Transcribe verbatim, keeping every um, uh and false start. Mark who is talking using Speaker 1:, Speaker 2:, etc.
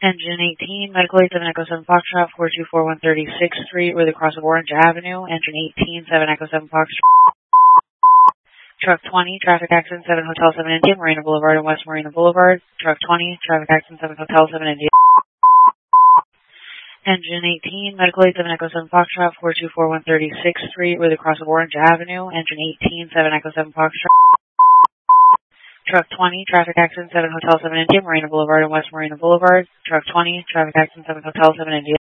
Speaker 1: Engine eighteen, Medical eight seven Echo seven Foxtrot, four two four one thirty-sixth Street, with a cross of Orange Avenue. Engine eighteen, seven Echo seven Foxtrot. Truck twenty, traffic accident seven Hotel seven India, Marina Boulevard and West Marina Boulevard. Truck twenty, traffic accident seven Hotel seven India. Engine eighteen, Medical eight seven Echo seven Foxtrot, four two four one thirty-sixth Street, with a cross of Orange Avenue. Engine eighteen, seven Echo seven Foxtrot. Truck twenty, traffic accident seven Hotel seven India, Marina Boulevard and West Marina Boulevard. Truck twenty, traffic accident seven Hotel seven India.